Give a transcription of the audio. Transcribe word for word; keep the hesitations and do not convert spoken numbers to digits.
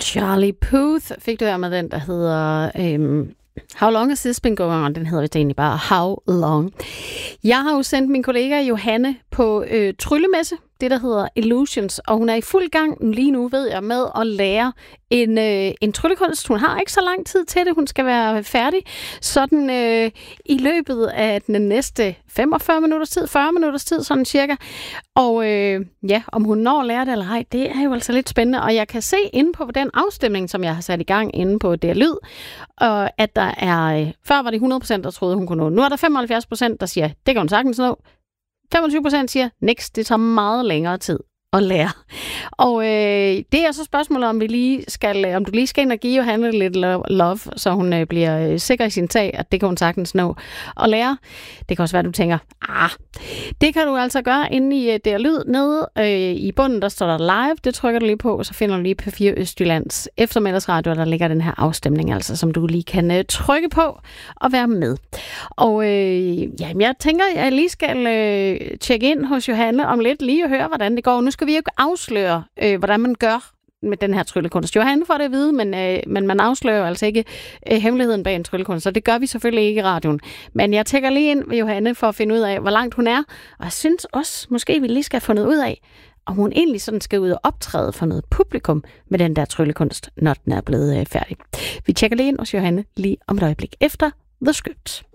Charlie Puth fik du her med den, der hedder øhm, How Long Has This Been Going On? Den hedder vist egentlig bare How Long. Jeg har jo sendt min kollega Johanne på øh, tryllemesse, det der hedder Illusions, og hun er i fuld gang lige nu, ved jeg, med at lære en, øh, en tryllekunst. Hun har ikke så lang tid til det, hun skal være færdig. Sådan øh, i løbet af den næste femogfyrre minutters tid, fyrre minutters tid, sådan cirka. Og øh, ja, om hun når at lære det eller ej, det er jo altså lidt spændende. Og jeg kan se inde på den afstemning, som jeg har sat i gang inde på D R Lyd, og at der er, øh, før var det hundrede procent, der troede, hun kunne nå. Nu er der femoghalvfjerds procent, der siger, det kan hun sagtens nå. femogtyve procent siger, next, det tager meget længere tid at lære. Og øh, det er så spørgsmålet, om vi lige skal, om du lige skal ind og give Johanne lidt love, så hun øh, bliver sikker i sin sag, at det kan hun sagtens nå at lære. Det kan også være, at du tænker, ah, det kan du altså gøre inde i D R Lyd. Nede øh, i bunden, der står der live. Det trykker du lige på, og så finder du lige P fire Østjyllands eftermiddagsradio, og der ligger den her afstemning, altså, som du lige kan øh, trykke på og være med. Og øh, jamen, jeg tænker, at jeg lige skal øh, tjekke ind hos Johanne om lidt, lige at høre, hvordan det går. Nu skal vi jo ikke afsløre, øh, hvordan man gør med den her tryllekunst. Johanne får det at vide, men, øh, men man afslører altså ikke øh, hemmeligheden bag en tryllekunst, så det gør vi selvfølgelig ikke i radioen. Men jeg tjekker lige ind med Johanne for at finde ud af, hvor langt hun er, og jeg synes også, måske vi lige skal have fundet ud af, om hun egentlig sådan skal ud og optræde for noget publikum med den der tryllekunst, når den er blevet øh, færdig. Vi tjekker lige ind hos Johanne lige om et øjeblik efter The Script.